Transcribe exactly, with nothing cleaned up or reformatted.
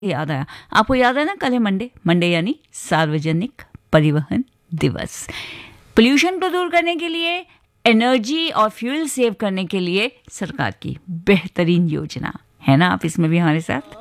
याद आया, आपको याद है ना, कल है मंडे। मंडे यानी सार्वजनिक परिवहन दिवस। पोल्यूशन को दूर करने के लिए, एनर्जी और फ्यूल सेव करने के लिए सरकार की बेहतरीन योजना है ना। आप इसमें भी हमारे साथ